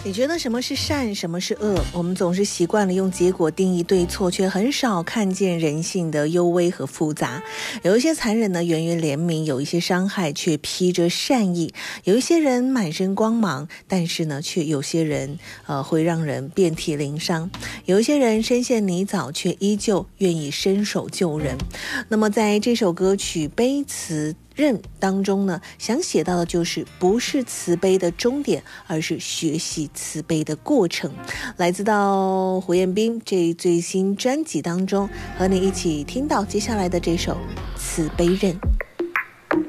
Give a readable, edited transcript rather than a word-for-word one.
你觉得什么是善，什么是恶？我们总是习惯了用结果定义对错，却很少看见人性的幽微和复杂。有一些残忍呢源于怜悯，有一些伤害却披着善意，有一些人满身光芒，但是呢却有些人会让人遍体鳞伤，有一些人深陷泥沼，却依旧愿意伸手救人。那么在这首歌曲《悲慈任》当中呢，想写到的就是不是慈悲的终点，而是学习慈悲的过程。来自到胡彦斌这最新专辑当中，和你一起听到接下来的这首《慈悲任》。